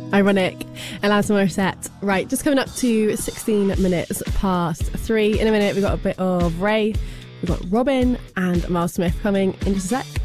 Ironic. Alanis Morissette. Right, just coming up to 16 minutes past 3. In a minute, we've got a bit of Ray, we've got Robin and Miles Smith coming in just a sec.